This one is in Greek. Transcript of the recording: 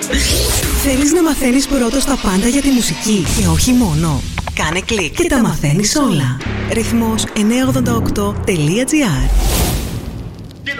Θέλεις να μαθαίνεις πρώτος τα πάντα για τη μουσική και όχι μόνο? Κάνε κλικ και τα μαθαίνεις όλα. Ρυθμός 988.gr.